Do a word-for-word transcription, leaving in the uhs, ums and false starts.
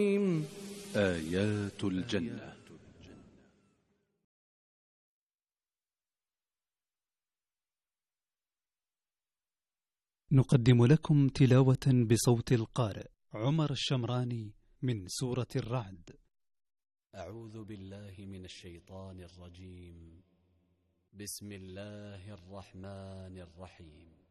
آيات الجنة. نقدم لكم تلاوة بصوت القارئ عمر الشمراني من سورة الرعد. أعوذ بالله من الشيطان الرجيم. بسم الله الرحمن الرحيم.